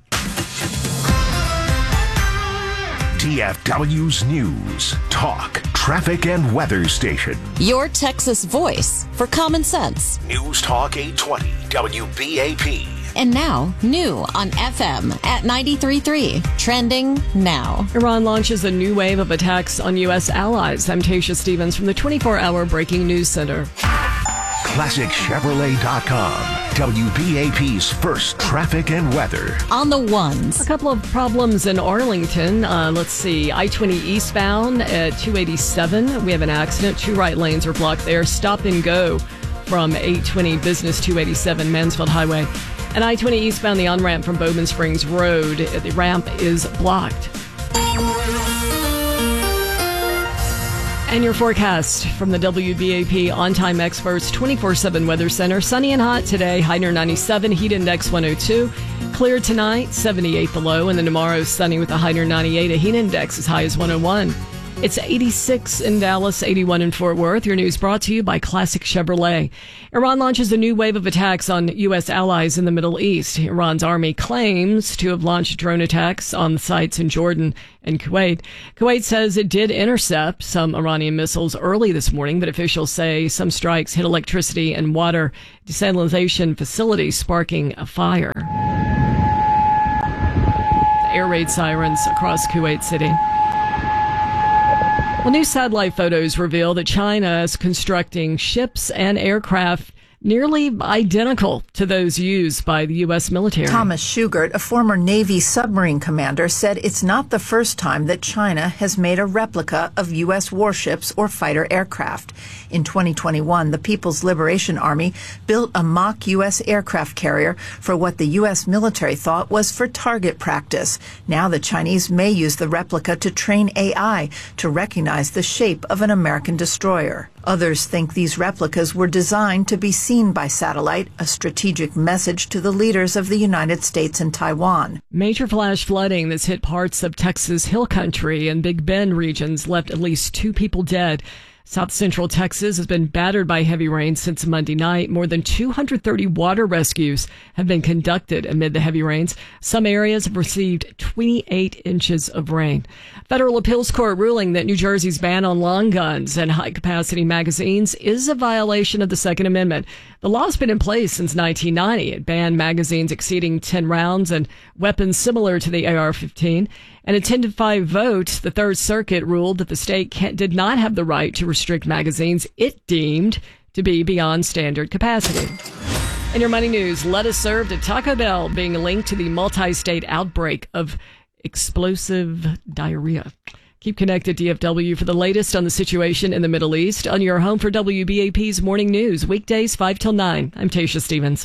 DFW's News, Talk, Traffic, and Weather Station. Your Texas voice for common sense. News Talk 820 WBAP. And now, new on FM at 93.3. Trending now. Iran launches a new wave of attacks on U.S. allies. I'm Tasha Stevens from the 24-hour Breaking News Center. ClassicChevrolet.com. WBAP's first traffic and weather. On the ones. A couple of problems in Arlington. Let's see. I-20 eastbound at 287. We have an accident. 2 right lanes are blocked there. Stop and go from 820 Business 287 Mansfield Highway. And I-20 eastbound, the on-ramp from Bowman Springs Road. The ramp is blocked. And your forecast from the WBAP On-Time Experts 24/7 Weather Center. Sunny and hot today, high near 97, heat index 102. Clear tonight, 78 the low, and then tomorrow sunny with a high near 98, a heat index as high as 101. It's 86 in Dallas, 81 in Fort Worth. Your news brought to you by Classic Chevrolet. Iran launches a new wave of attacks on U.S. allies in the Middle East. Iran's army claims to have launched drone attacks on sites in Jordan and Kuwait. Kuwait says it did intercept some Iranian missiles early this morning, but officials say some strikes hit electricity and water desalination facilities, sparking a fire. Air raid sirens across Kuwait City. Well, new satellite photos reveal that China is constructing ships and aircraft nearly identical to those used by the U.S. military. Thomas Shugart, a former Navy submarine commander, said it's not the first time that China has made a replica of U.S. warships or fighter aircraft. In 2021, the People's Liberation Army built a mock U.S. aircraft carrier for what the U.S. military thought was for target practice. Now the Chinese may use the replica to train AI to recognize the shape of an American destroyer. Others think these replicas were designed to be seen by satellite, a strategic message to the leaders of the United States and Taiwan. Major flash flooding that's hit parts of Texas Hill Country and Big Bend regions left at least 2 people dead. South Central Texas has been battered by heavy rain since Monday night. More than 230 water rescues have been conducted amid the heavy rains. Some areas have received 28 inches of rain. Federal Appeals Court ruling that New Jersey's ban on long guns and high-capacity magazines is a violation of the Second Amendment. The law's been in place since 1990. It banned magazines exceeding 10 rounds and weapons similar to the AR-15. In a 10-5 vote, the Third Circuit ruled that the state did not have the right to restrict magazines it deemed to be beyond standard capacity. In your money news, lettuce served at Taco Bell being linked to the multi-state outbreak of explosive diarrhea. Keep connected, DFW, for the latest on the situation in the Middle East on your home for WBAP's Morning News, weekdays 5 till 9. I'm Tasha Stevens.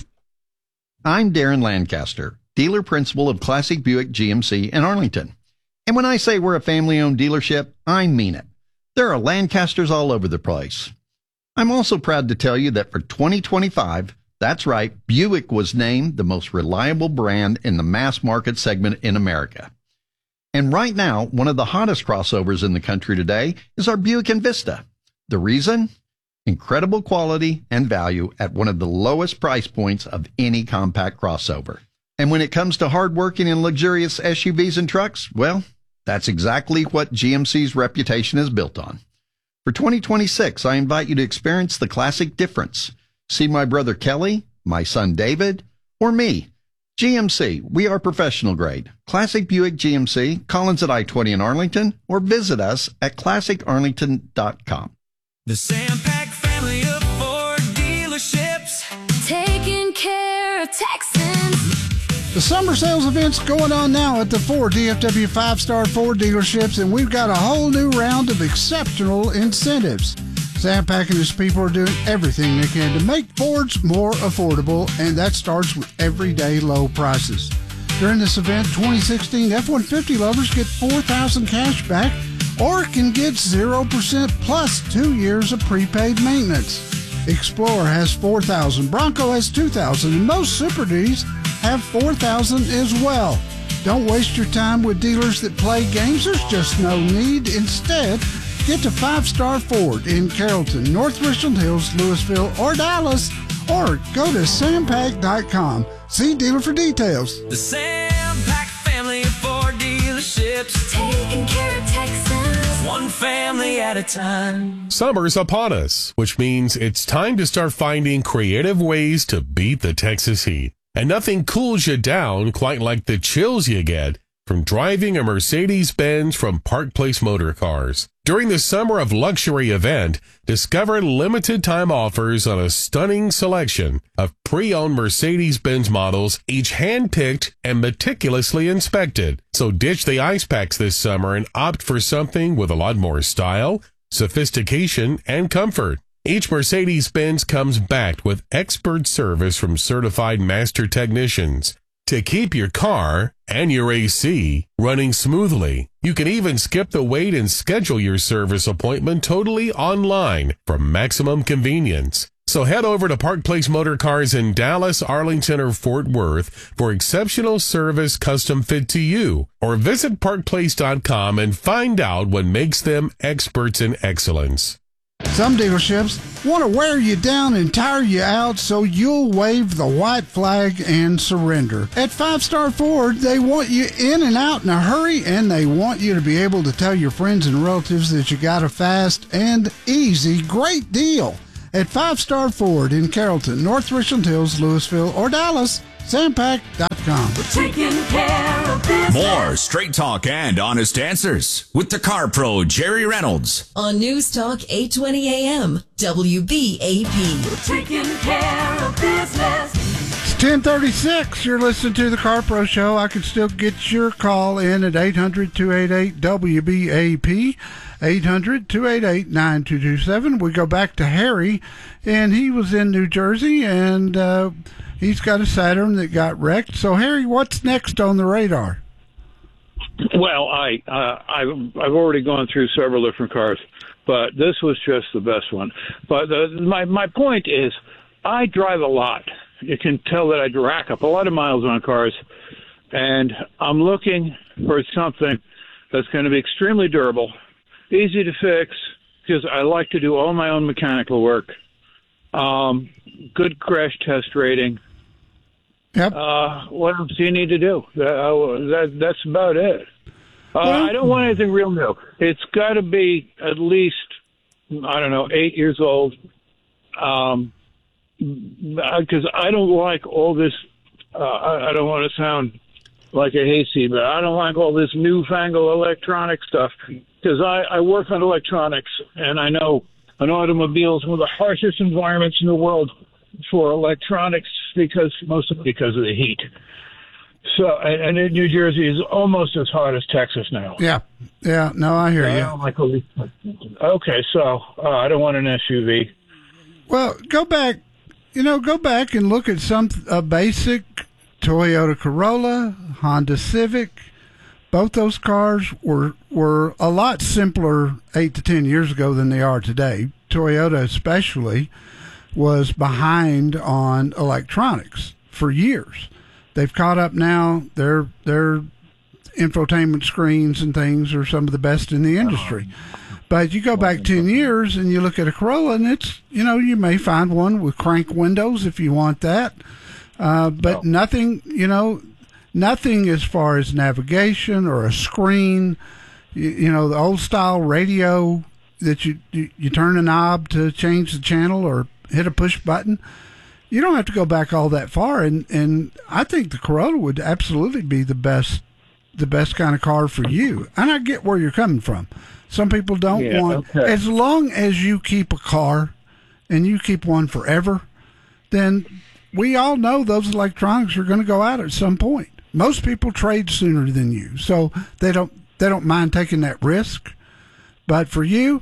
I'm Darren Lancaster, dealer principal of Classic Buick GMC in Arlington. And when I say we're a family-owned dealership, I mean it. There are Lancasters all over the place. I'm also proud to tell you that for 2025, that's right, Buick was named the most reliable brand in the mass market segment in America. And right now, one of the hottest crossovers in the country today is our Buick Envista. The reason? Incredible quality and value at one of the lowest price points of any compact crossover. And when it comes to hardworking and luxurious SUVs and trucks, well, that's exactly what GMC's reputation is built on. For 2026, I invite you to experience the classic difference. See my brother Kelly, my son David, or me. GMC, we are professional grade. Classic Buick GMC, Collins at I-20 in Arlington, or visit us at classicarlington.com. The Sampac family of Ford dealerships, taking care of Texans. The summer sales event's going on now at the 4 DFW 5-star Ford dealerships, and we've got a whole new round of exceptional incentives. Sampac and his people are doing everything they can to make Fords more affordable, and that starts with everyday low prices. During this event, 2016 F-150 lovers get $4,000 cash back or can get 0% plus 2 years of prepaid maintenance. Explorer has $4,000, Bronco has $2,000, and most Super Duties have $4,000 as well. Don't waste your time with dealers that play games. There's just no need. Instead, get to 5-star Ford in Carrollton, North Richland Hills, Louisville, or Dallas, or go to Sampac.com. See dealer for details. The Sampac family of Ford dealerships, taking care of Texans, one family at a time. Summer's upon us, which means it's time to start finding creative ways to beat the Texas heat. And nothing cools you down quite like the chills you get from driving a Mercedes-Benz from Park Place Motor Cars. During the Summer of Luxury event, discover limited-time offers on a stunning selection of pre-owned Mercedes-Benz models, each hand-picked and meticulously inspected. So ditch the ice packs this summer and opt for something with a lot more style, sophistication, and comfort. Each Mercedes-Benz comes backed with expert service from certified master technicians to keep your car and your AC running smoothly. You can even skip the wait and schedule your service appointment totally online for maximum convenience. So head over to Park Place Motor Cars in Dallas, Arlington, or Fort Worth for exceptional service custom fit to you. Or visit parkplace.com and find out what makes them experts in excellence. Some dealerships want to wear you down and tire you out so you'll wave the white flag and surrender. At 5 Star Ford, they want you in and out in a hurry, and they want you to be able to tell your friends and relatives that you got a fast and easy, great deal. At 5 Star Ford in Carrollton, North Richland Hills, Louisville, or Dallas, Sampac.com. We're taking care of business. More straight talk and honest answers with the Car Pro, Jerry Reynolds. On News Talk 820 AM, WBAP. We're taking care of business. It's 10:36. You're listening to the Car Pro Show. I can still get your call in at 800-288-WBAP. 800-288-9227. We go back to Harry, and he was in New Jersey, and he's got a Saturn that got wrecked. So, Harry, what's next on the radar? Well, I've already gone through several different cars, but this was just the best one. But my point is, I drive a lot. You can tell that I rack up a lot of miles on cars, and I'm looking for something that's going to be extremely durable, easy to fix, because I like to do all my own mechanical work. Good crash test rating. Yep. What else do you need to do? That's about it. I don't want anything real new. It's got to be at least, 8 years old. Because I don't like all this. I don't want to sound like a hayseed, but I don't like all this newfangled electronic stuff. Because I work on electronics, and I know an automobile is one of the harshest environments in the world for electronics, mostly because of the heat. So, and New Jersey is almost as hot as Texas now. Yeah. No, I hear you. I don't like all these. Okay, so I don't want an SUV. Well, go back and look at a basic Toyota Corolla, Honda Civic. Both those cars were a lot simpler 8 to 10 years ago than they are today. Toyota especially was behind on electronics for years. They've caught up now. Their infotainment screens and things are some of the best in the industry. But you go back 10 years and you look at a Corolla, and it's, you may find one with crank windows if you want that. But nothing as far as navigation or a screen, the old style radio that you turn a knob to change the channel or hit a push button. You don't have to go back all that far, and I think the Corolla would absolutely be the best kind of car for you. And I get where you're coming from. Some people don't want, as long as you keep a car and you keep one forever, then we all know those electronics are going to go out at some point. Most people trade sooner than you, so they don't mind taking that risk. But for you,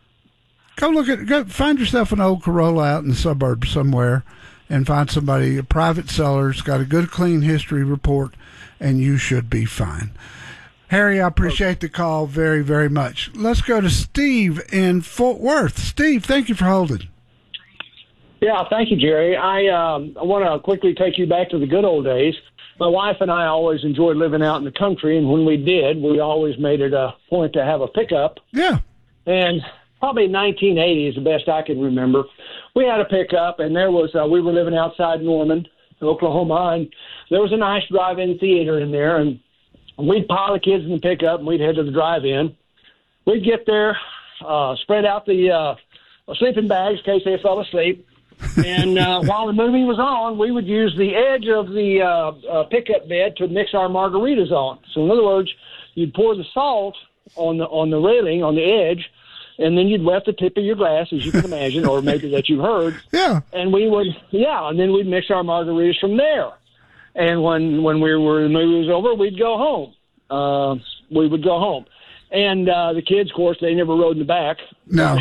go find yourself an old Corolla out in the suburbs somewhere, and find somebody, a private seller, that's got a good, clean history report, and you should be fine. Harry, I appreciate the call very, very much. Let's go to Steve in Fort Worth. Steve, thank you for holding. Yeah, thank you, Jerry. I want to quickly take you back to the good old days. My wife and I always enjoyed living out in the country, and when we did, we always made it a point to have a pickup. Yeah. And probably 1980 is the best I can remember. We had a pickup, and there was we were living outside Norman, Oklahoma, and there was a nice drive-in theater in there, and we'd pile the kids in the pickup, and we'd head to the drive-in. We'd get there, spread out the sleeping bags in case they fell asleep, and while the movie was on, we would use the edge of the pickup bed to mix our margaritas on. So in other words, you'd pour the salt on the railing, on the edge, and then you'd wet the tip of your glass, as you can imagine, or maybe that you've heard. Yeah. And and then we'd mix our margaritas from there. And when the movie was over, we'd go home. We would go home. And the kids, of course, they never rode in the back. No.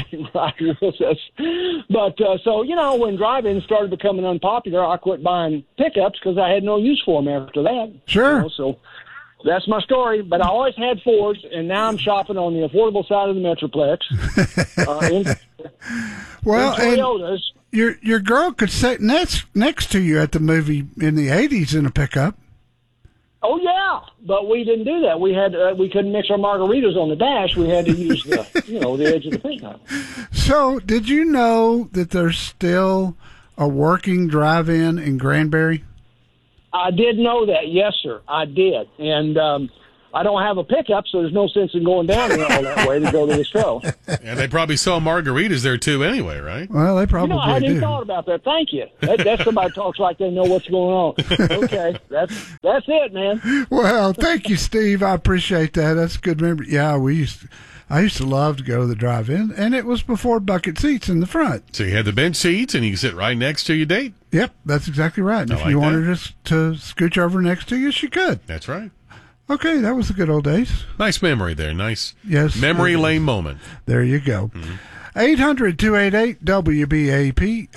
But so, when drive-ins started becoming unpopular, I quit buying pickups because I had no use for them after that. Sure. So that's my story. But I always had Fords, and now I'm shopping on the affordable side of the Metroplex. Well, in Toyotas. And your girl could sit next to you at the movie in the 80s in a pickup. Oh yeah, but we didn't do that. We had we couldn't mix our margaritas on the dash. We had to use the the edge of the pickup. So, did you know that there's still a working drive-in Granbury? I did know that. Yes, sir, I did. And I don't have a pickup, so there's no sense in going down there all that way to go to the show. And they probably sell margaritas there too, anyway, right? Well, they probably I hadn't do. thought about that. Thank you. That's somebody talks like they know what's going on. Okay, that's it, man. Well, thank you, Steve. I appreciate that. That's a good memory. Yeah, I used to love to go to the drive-in, and it was before bucket seats in the front. So you had the bench seats, and you can sit right next to your date. Yep, that's exactly right. And if you wanted us to scooch over next to you, she could. That's right. Okay, that was the good old days. Nice memory there. Nice memory lane moment. There you go. 800-288-WBAP,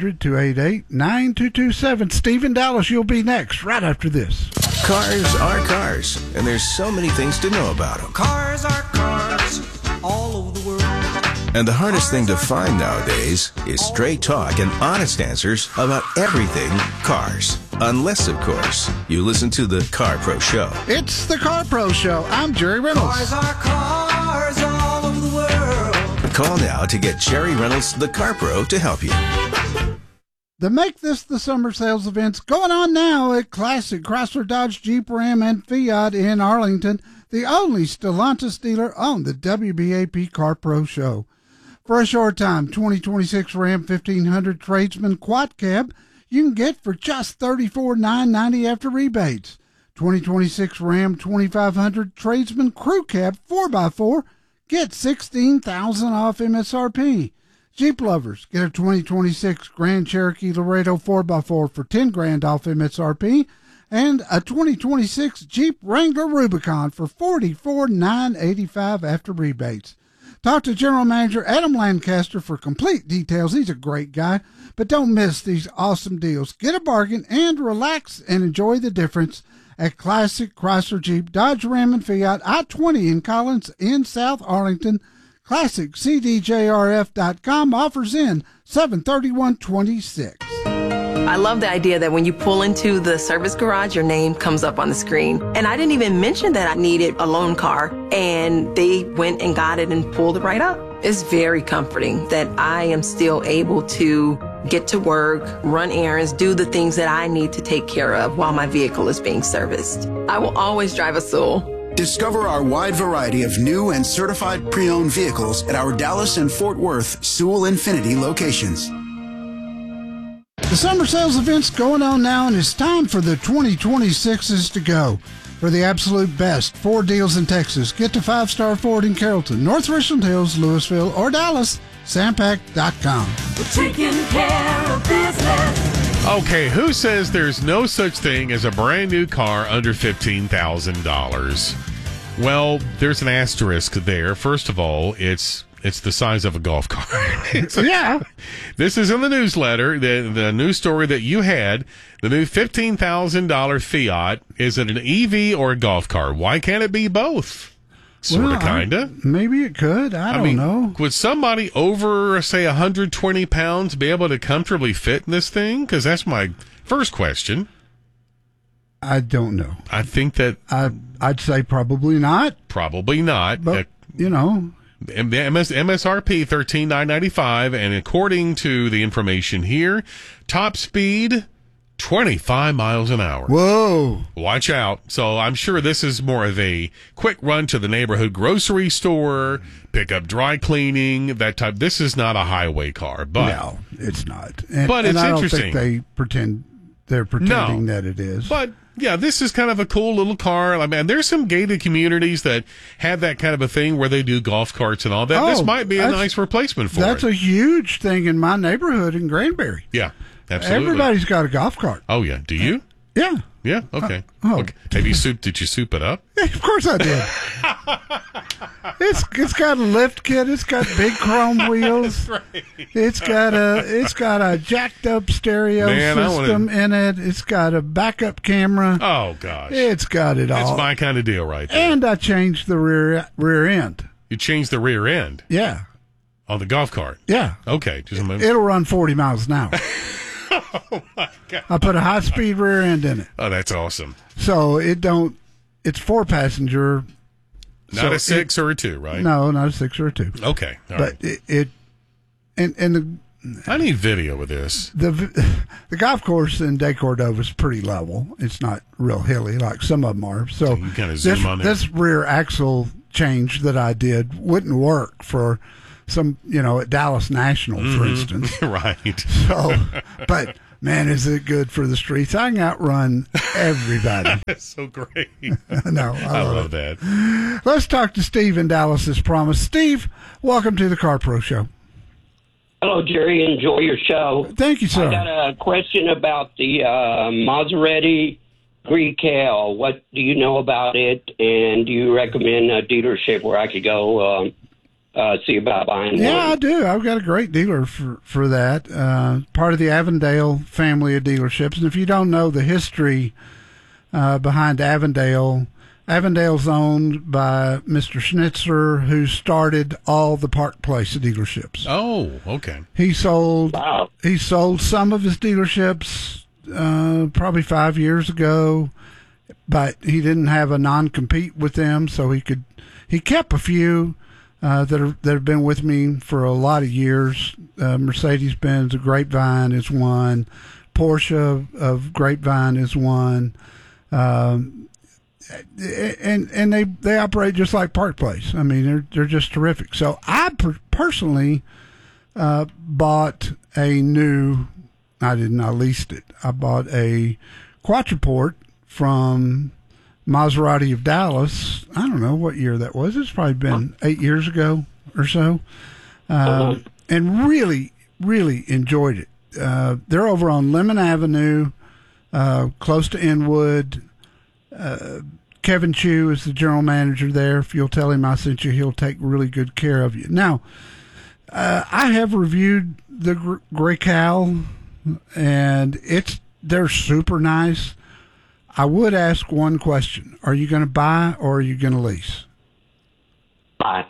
800-288-9227. Steve in Dallas, you'll be next, right after this. Cars are cars, and there's so many things to know about them. Cars are cars all over the world. And the hardest thing to find nowadays is straight talk and honest answers about everything cars. Unless, of course, you listen to the Car Pro Show. It's the Car Pro Show. I'm Jerry Reynolds. Cars are cars all over the world. Call now to get Jerry Reynolds, the Car Pro, to help you. The Make This the Summer sales events going on now at Classic Chrysler, Dodge, Jeep, Ram, and Fiat in Arlington, the only Stellantis dealer on the WBAP Car Pro Show. For a short time, 2026 Ram 1500 Tradesman Quad Cab you can get for just $34,990 after rebates. 2026 Ram 2500 Tradesman Crew Cab 4x4 get $16,000 off MSRP. Jeep lovers, get a 2026 Grand Cherokee Laredo 4x4 for $10,000 off MSRP and a 2026 Jeep Wrangler Rubicon for $44,985 after rebates. Talk to General Manager Adam Lancaster for complete details. He's a great guy, but don't miss these awesome deals. Get a bargain and relax and enjoy the difference at Classic Chrysler, Jeep, Dodge, Ram, and Fiat, I-20 in Collins in South Arlington. ClassicCDJRF.com offers in 7/31/26. I love the idea that when you pull into the service garage, your name comes up on the screen. And I didn't even mention that I needed a loan car, and they went and got it and pulled it right up. It's very comforting that I am still able to get to work, run errands, do the things that I need to take care of while my vehicle is being serviced. I will always drive a Sewell. Discover our wide variety of new and certified pre-owned vehicles at our Dallas and Fort Worth Sewell Infinity locations. The summer sales event's going on now, and it's time for the 2026s to go. For the absolute best Ford deals in Texas, get to 5 Star Ford in Carrollton, North Richland Hills, Louisville, or Dallas. Sampac.com. We're taking care of business. Okay, who says there's no such thing as a brand new car under $15,000? Well, there's an asterisk there. First of all, it's the size of a golf cart. Yeah. This is in the newsletter, the news story that you had. The new $15,000 Fiat. Is it an EV or a golf cart? Why can't it be both? Sort of, kind of. Maybe it could. I don't know. Would somebody over, say, 120 pounds be able to comfortably fit in this thing? Because that's my first question. I don't know. I think that... I'd say probably not. Probably not. But, you know... MSRP $13,995, and according to the information here, top speed 25 miles an hour. Whoa. Watch out. So I'm sure this is more of a quick run to the neighborhood grocery store, pick up dry cleaning, that type. This is not a highway car, but no, it's not. But it's I interesting. don't think they're pretending that it is. But yeah, this is kind of a cool little car. I mean, there's some gated communities that have that kind of a thing where they do golf carts and all that. This might be a nice replacement for it. That's a huge thing in my neighborhood in Granbury. Yeah, absolutely. Everybody's got a golf cart. Oh, yeah. Do you? Yeah. Yeah? Okay. Okay. Did you soup it up? Of course I did. It's got a lift kit. It's got big chrome wheels. That's right. It's got a jacked up stereo system in it. It's got a backup camera. Oh gosh. It's got it all. That's my kind of deal right there. And I changed the rear end. You changed the rear end? Yeah. On the golf cart? Yeah. Okay. Just a minute. It'll run 40 miles an hour. Oh my God. I put a high speed rear end in it. Oh, that's awesome. So it's 4-passenger. Not a 6 or a 2, right? No, not a 6 or a 2. Okay. All but right. I need video of this. The golf course in De Cordova is pretty level. It's not real hilly like some of them are. So you kind of zoom on there. This rear axle change that I did wouldn't work for some, at Dallas National, for instance. Right. So, but man, is it good for the streets. I can outrun everybody. That's so great. No, I love that. Let's talk to Steve in Dallas as promised. Steve, welcome to the Car Pro Show. Hello, Jerry. Enjoy your show. Thank you, sir. I got a question about the Maserati Grecale. What do you know about it? And do you recommend a dealership where I could go see about buying one? Yeah, I do. I've got a great dealer for that. Part of the Avondale family of dealerships. And if you don't know the history behind Avondale, Avondale's owned by Mr. Schnitzer, who started all the Park Place dealerships. Oh, okay. He sold some of his dealerships probably 5 years ago, but he didn't have a non-compete with them, so he kept a few that have been with me for a lot of years. Mercedes-Benz of Grapevine is one. Porsche of Grapevine is one. And they operate just like Park Place. I mean, they're just terrific. So I personally bought a new. I leased it. I bought a Quattraport from Maserati of Dallas. I don't know what year that was. It's probably been 8 years ago or so, and really, really enjoyed it. They're over on Lemon Avenue, close to Inwood. Kevin Chu is the general manager there. If you'll tell him I sent you, he'll take really good care of you. Now, I have reviewed the Grecale, and they're super nice. I would ask one question. Are you going to buy or are you going to lease? Buy.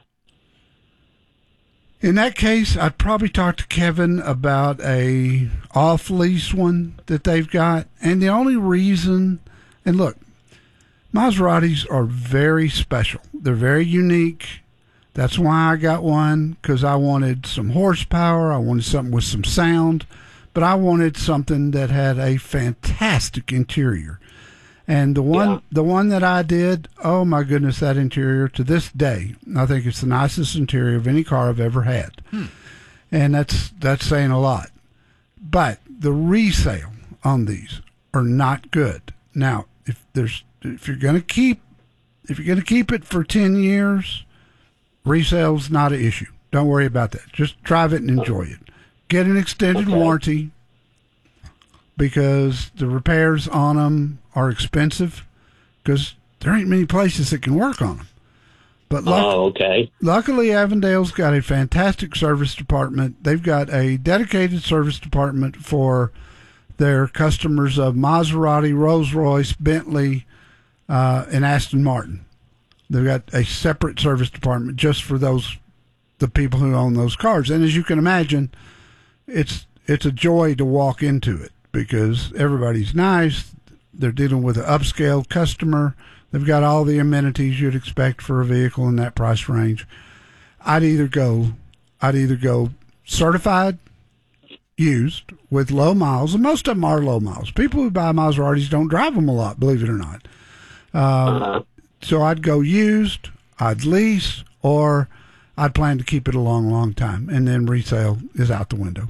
In that case, I'd probably talk to Kevin about a off-lease one that they've got. And the only reason, and look, Maseratis are very special. They're very unique. That's why I got one, because I wanted some horsepower. I wanted something with some sound, but I wanted something that had a fantastic interior. And the one that I did, oh my goodness, that interior to this day, I think it's the nicest interior of any car I've ever had. And that's saying a lot. But the resale on these are not good. Now, if you're going to keep it for 10 years, resale's not an issue. Don't worry about that. Just drive it and enjoy it. Get an extended warranty, because the repairs on them are expensive, because there ain't many places that can work on them. But luckily, Avondale's got a fantastic service department. They've got a dedicated service department for their customers of Maserati, Rolls-Royce, Bentley, and Aston Martin. They've got a separate service department just for the people who own those cars. And as you can imagine, it's a joy to walk into it, because everybody's nice. They're dealing with an upscale customer. They've got all the amenities you'd expect for a vehicle in that price range. I'd either go certified used with low miles, and most of them are low miles. People who buy Maseratis don't drive them a lot, believe it or not. So I'd go used, I'd lease, or I'd plan to keep it a long, long time, and then resale is out the window.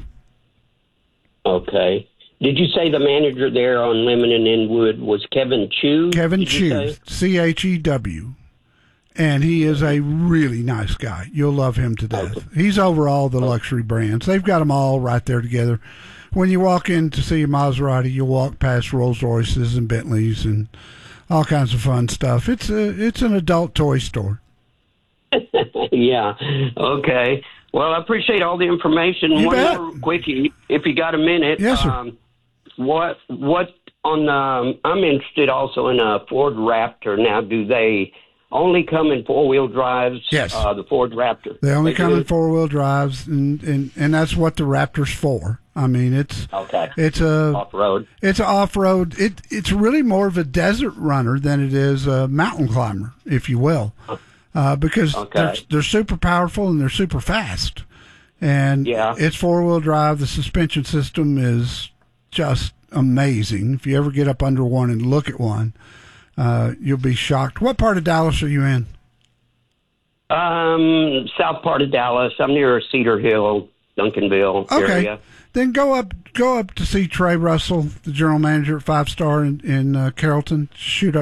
Okay. Did you say the manager there on Lemon and Inwood was Kevin Chu? Kevin Chu, Chew. And he is a really nice guy. You'll love him to death. Okay. He's over all the luxury brands. They've got them all right there together. When you walk in to see a Maserati, you'll walk past Rolls Royces and Bentleys and all kinds of fun stuff. It's an adult toy store. Yeah. Okay. Well, I appreciate all the information. You One bet. more quickie, if you got a minute. Yes, sir. What on the? I'm interested also in a Ford Raptor. Now, do they only come in 4-wheel drives? Yes. The Ford Raptor. They only come do? in 4-wheel drives, and that's what the Raptor's for. I mean, it's off road. It's an off road. It's really more of a desert runner than it is a mountain climber, if you will, because they're super powerful and they're super fast. And it's 4-wheel drive. The suspension system is just amazing. If you ever get up under one and look at one, you'll be shocked. What part of Dallas are you in? South part of Dallas. I'm near Cedar Hill, Duncanville area. Then go up to see Trey Russell, the general manager at 5 Star in Carrollton. Shoot up